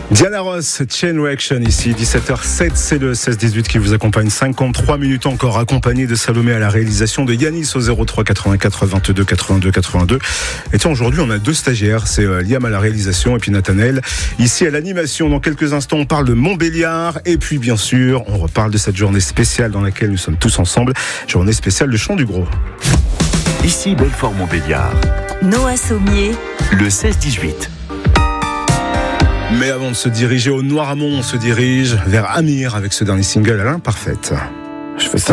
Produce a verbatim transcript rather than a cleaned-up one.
Diana Ross, Chain Reaction ici, dix-sept heures zéro sept, c'est le seize dix-huit qui vous accompagne, cinquante-trois minutes encore accompagné de Salomé à la réalisation, de Yanis au zéro trois quatre-vingt-quatre vingt-deux quatre-vingt-deux quatre-vingt-deux. Et tiens, aujourd'hui on a deux stagiaires, c'est euh, Liam à la réalisation et puis Nathanaël ici à l'animation. Dans quelques instants on parle de Montbéliard et puis bien sûr on reparle de cette journée spéciale dans laquelle nous sommes tous ensemble, journée spéciale de Chant du Gros. Ici Belfort-Montbéliard. Noah Sommier. Le seize dix-huit. Mais avant de se diriger au Noirmont, on se dirige vers Amir avec ce dernier single à l'imparfaite. Je fais ça.